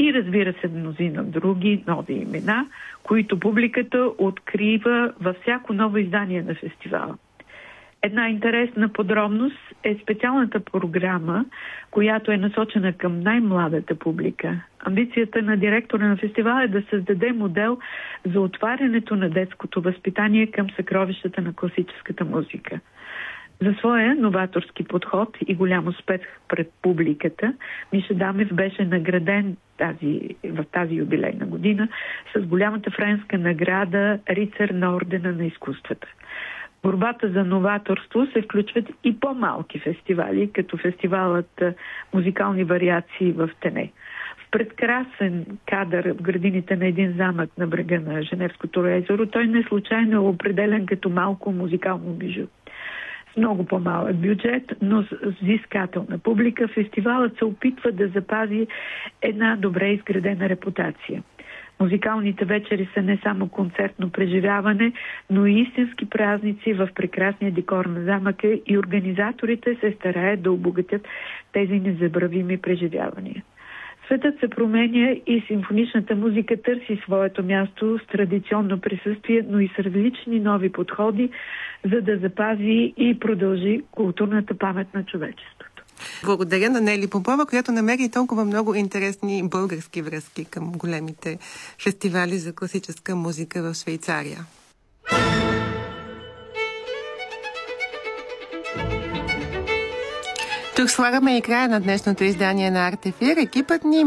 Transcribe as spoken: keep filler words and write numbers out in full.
и разбира се мнозина други нови имена, които публиката открива във всяко ново издание на фестивала. Една интересна подробност е специалната програма, която е насочена към най-младата публика. Амбицията на директора на фестивала е да създаде модел за отварянето на детското възпитание към съкровищата на класическата музика. За своя новаторски подход и голям успех пред публиката, Миша Дамев беше награден тази, в тази юбилейна година с голямата френска награда Рицар на ордена на изкуствата. В борбата за новаторство се включват и по-малки фестивали, като фестивалът Музикални вариации в Тене. В прекрасен кадър в градините на един замък на брега на Женевското езеро, той не случайно е определен като малко музикално бижу. С много по-малък бюджет, но с взискателна публика, фестивалът се опитва да запази една добре изградена репутация. Музикалните вечери са не само концертно преживяване, но и истински празници в прекрасния декор на замъка и организаторите се стараят да обогатят тези незабравими преживявания. Светът се променя и симфоничната музика търси своето място с традиционно присъствие, но и с различни нови подходи, за да запази и продължи културната памет на човечеството. Благодаря на Нели Попова, която намери толкова много интересни български връзки към големите фестивали за класическа музика в Швейцария. Тук слагаме и края на днешното издание на Арт Ефир. Екипът ни